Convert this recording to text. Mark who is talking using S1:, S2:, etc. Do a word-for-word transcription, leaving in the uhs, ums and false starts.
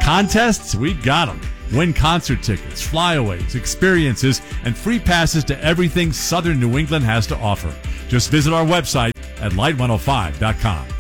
S1: Contests? We got them. Win concert tickets, flyaways, experiences, and free passes to everything Southern New England has to offer. Just visit our website at light one oh five dot com.